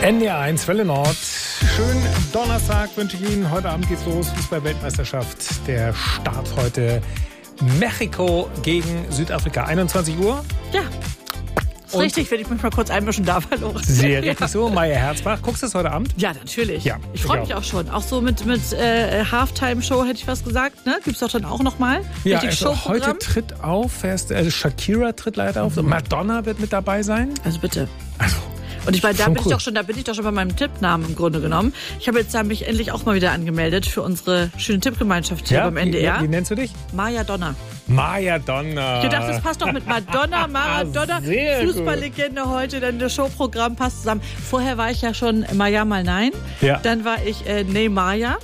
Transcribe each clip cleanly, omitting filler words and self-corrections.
NDR1 Welle Nord. Schönen Donnerstag wünsche ich Ihnen. Heute Abend geht's los. Fußball-Weltmeisterschaft. Der Start heute. Mexiko gegen Südafrika. 21 Uhr. Ja. Ist richtig, wenn ich mich mal kurz einmischen darf. Hallo. Sehr richtig so. Maja Herzbach. Guckst du es heute Abend? Ja, natürlich. Ja, ich freue mich auch schon. Auch so mit Halftime-Show hätte ich was gesagt. Ne? Gibt es doch dann auch nochmal. Ja, also heute tritt auf. Shakira tritt leider auf. Madonna wird mit dabei sein. Also bitte. Also. Und ich meine, da bin ich doch schon bei meinem Tippnamen im Grunde genommen. Ich habe jetzt mich endlich auch mal wieder angemeldet für unsere schöne Tippgemeinschaft hier beim NDR. Wie nennst du dich? Maja Donner. Maja Donner. Ich dachte, das passt doch mit Madonna, Maradona, Fußballlegende heute, denn das Showprogramm passt zusammen. Vorher war ich ja schon Maja mal nein. Ja. Dann war ich Maja.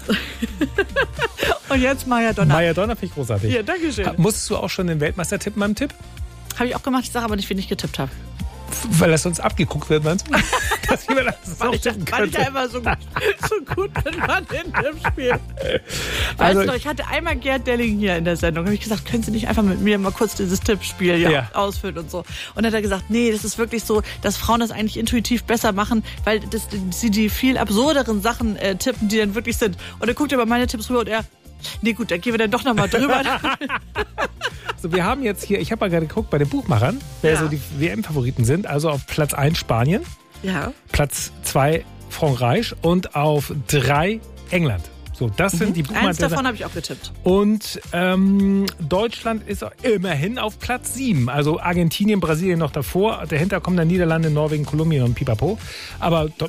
Und jetzt Maja Donner. Maja Donner finde ich großartig. Ja, danke schön. Musstest du auch schon den Weltmeister tippen beim Tipp? Habe ich auch gemacht. Ich sage aber nicht, wen ich getippt habe. Weil das sonst abgeguckt wird, meinst du? Weil ich ja immer so gut bin, man in dem Spiel. Also, weißt du, ich hatte einmal Gerd Delling hier in der Sendung. Da habe ich gesagt, können Sie nicht einfach mit mir mal kurz dieses Tippspiel ausfüllen und so. Und dann hat er gesagt, nee, das ist wirklich so, dass Frauen das eigentlich intuitiv besser machen, weil sie die viel absurderen Sachen tippen, die dann wirklich sind. Und er guckt über meine Tipps rüber und er, nee gut, dann gehen wir dann doch nochmal drüber. So, wir haben jetzt hier, ich habe mal gerade geguckt bei den Buchmachern, wer so die WM-Favoriten sind. Also auf Platz 1 Spanien, Platz 2 Frankreich und auf 3 England. So, das sind die Buchmacher. Eins davon habe ich auch getippt. Und Deutschland ist immerhin auf Platz 7. Also Argentinien, Brasilien noch davor. Dahinter kommen dann Niederlande, Norwegen, Kolumbien und Pipapo. Aber